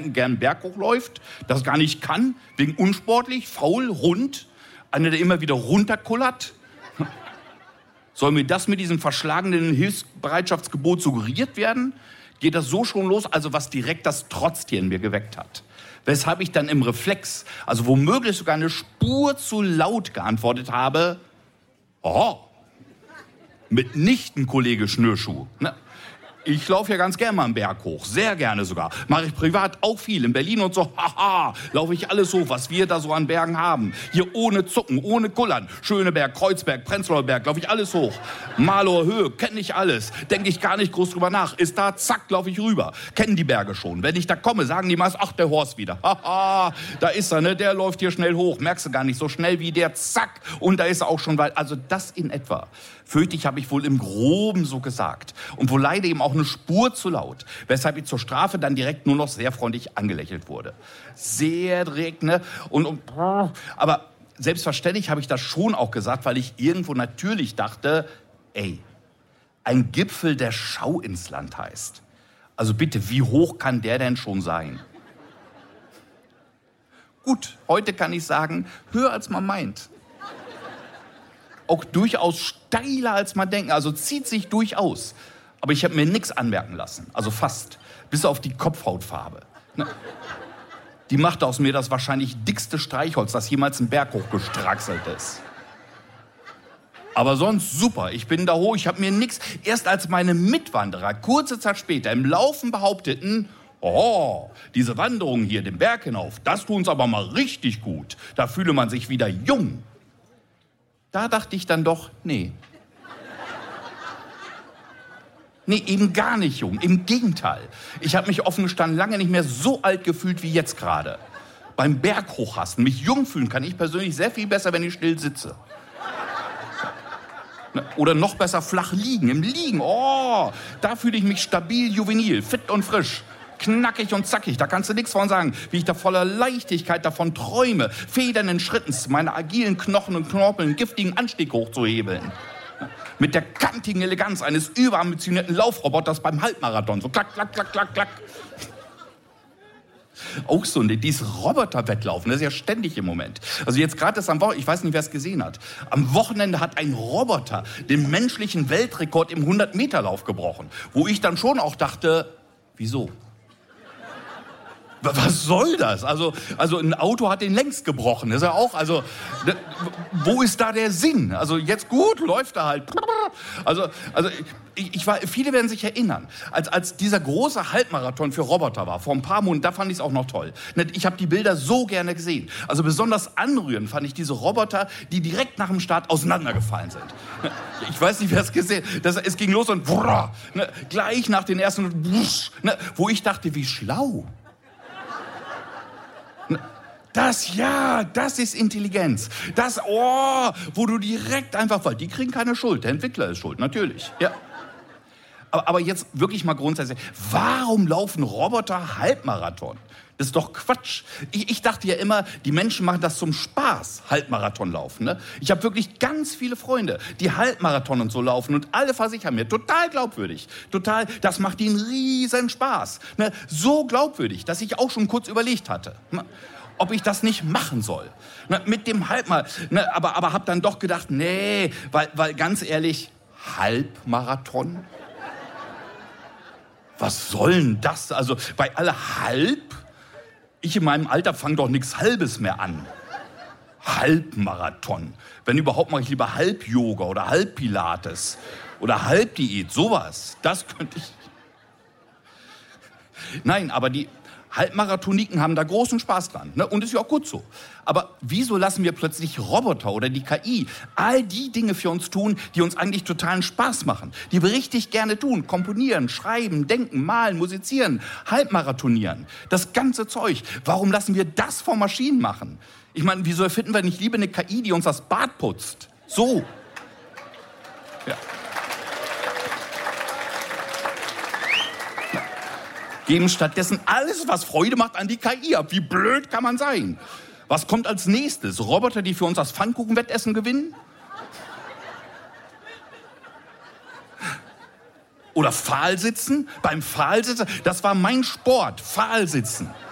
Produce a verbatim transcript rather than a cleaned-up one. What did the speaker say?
gern einen Berg hochläuft, das gar nicht kann, wegen unsportlich, faul, rund, einer, der immer wieder runterkullert. Soll mir das mit diesem verschlagenen Hilfsbereitschaftsgebot suggeriert werden? Geht das so schon los, also was direkt das Trotztier in mir geweckt hat. Weshalb ich dann im Reflex, also womöglich sogar eine Spur zu laut geantwortet habe, oh, mitnichten, Kollege Schnürschuh. Ne? Ich laufe ja ganz gerne mal einen Berg hoch, sehr gerne sogar. Mache ich privat auch viel, in Berlin und so, haha, laufe ich alles hoch, was wir da so an Bergen haben. Hier ohne Zucken, ohne Kullern, Schöneberg, Kreuzberg, Prenzlauer Berg, laufe ich alles hoch. Malower Höhe, kenne ich alles, denke ich gar nicht groß drüber nach. Ist da, zack, laufe ich rüber. Kennen die Berge schon. Wenn ich da komme, sagen die meist, ach, der Horst wieder. Haha, da ist er, ne, der läuft hier schnell hoch. Merkst du gar nicht, so schnell wie der, zack, und da ist er auch schon weit. Also das in etwa. Fürchte ich, habe ich wohl im Groben so gesagt. Und wohl leider eben auch eine Spur zu laut. Weshalb ich zur Strafe dann direkt nur noch sehr freundlich angelächelt wurde. Sehr direkt, ne? Und, und, aber selbstverständlich habe ich das schon auch gesagt, weil ich irgendwo natürlich dachte, ey, ein Gipfel, der Schau ins Land heißt. Also bitte, wie hoch kann der denn schon sein? Gut, heute kann ich sagen, höher als man meint. Auch durchaus steiler als man denkt, also zieht sich durchaus. Aber ich habe mir nichts anmerken lassen, also fast, bis auf die Kopfhautfarbe. Ne? Die macht aus mir das wahrscheinlich dickste Streichholz, das jemals einen Berg hochgestraxelt ist. Aber sonst super, ich bin da hoch, ich habe mir nichts. Erst als meine Mitwanderer kurze Zeit später im Laufen behaupteten, oh, diese Wanderung hier den Berg hinauf, das tun uns aber mal richtig gut. Da fühle man sich wieder jung. Da dachte ich dann doch, nee. Nee, eben gar nicht jung. Im Gegenteil. Ich habe mich offen gestanden lange nicht mehr so alt gefühlt wie jetzt gerade. Beim Berg hochhasten, mich jung fühlen kann ich persönlich sehr viel besser, wenn ich still sitze. Oder noch besser flach liegen, im Liegen. Oh, da fühle ich mich stabil, juvenil, fit und frisch. Knackig und zackig, da kannst du nichts von sagen, wie ich da voller Leichtigkeit davon träume, federnden Schritten meine agilen Knochen und Knorpel einen giftigen Anstieg hochzuhebeln. Mit der kantigen Eleganz eines überambitionierten Laufroboters beim Halbmarathon. So klack, klack, klack, klack, klack. Auch so, dieses Roboterwettlaufen, das ist ja ständig im Moment. Also jetzt gerade ist am Wochenende, ich weiß nicht, wer es gesehen hat, am Wochenende hat ein Roboter den menschlichen Weltrekord im hundert-Meter-Lauf gebrochen. Wo ich dann schon auch dachte, wieso? Was soll das? Also, also ein Auto hat den längst gebrochen. Das ist ja auch, also, ne, wo ist da der Sinn? Also jetzt gut, läuft er halt. Also, also ich, ich war, viele werden sich erinnern, als, als dieser große Halbmarathon für Roboter war, vor ein paar Monaten, da fand ich es auch noch toll. Ich habe die Bilder so gerne gesehen. Also besonders anrührend fand ich diese Roboter, die direkt nach dem Start auseinandergefallen sind. Ich weiß nicht, wer es gesehen hat. Das, es ging los und brrr, ne, gleich nach den ersten, wusch, ne, wo ich dachte, wie schlau. Das, ja, das ist Intelligenz. Das, oh, wo du direkt einfach, weil die kriegen keine Schuld. Der Entwickler ist schuld, natürlich. Ja. Aber, aber jetzt wirklich mal grundsätzlich, warum laufen Roboter Halbmarathon? Das ist doch Quatsch. Ich, ich dachte ja immer, die Menschen machen das zum Spaß, Halbmarathon laufen. Ne? Ich habe wirklich ganz viele Freunde, die Halbmarathon und so laufen und alle versichern mir, total glaubwürdig, total, das macht ihnen riesen Spaß. Ne? So glaubwürdig, dass ich auch schon kurz überlegt hatte, ne? Ob ich das nicht machen soll. Ne? Mit dem Halbmarathon. Ne? Aber, aber habe dann doch gedacht, nee, weil, weil ganz ehrlich, Halbmarathon? Was soll denn das? Also bei alle halb? Ich in meinem Alter fange doch nichts Halbes mehr an. Halbmarathon. Wenn überhaupt, mache ich lieber Halb-Yoga oder Halb-Pilates oder Halbdiät, sowas. Das könnte ich. Nein, aber die Halbmarathoniken haben da großen Spaß dran. Ne? Und ist ja auch gut so. Aber wieso lassen wir plötzlich Roboter oder die K I all die Dinge für uns tun, die uns eigentlich totalen Spaß machen, die wir richtig gerne tun? Komponieren, schreiben, denken, malen, musizieren, Halbmarathonieren. Das ganze Zeug. Warum lassen wir das von Maschinen machen? Ich meine, wieso erfinden wir nicht lieber eine K I, die uns das Bad putzt? So. Ja. Geben stattdessen alles, was Freude macht, an die K I ab. Wie blöd kann man sein? Was kommt als nächstes? Roboter, die für uns das Pfannkuchenwettessen gewinnen? Oder Pfahlsitzen? Beim Pfahlsitzen, das war mein Sport, Pfahlsitzen.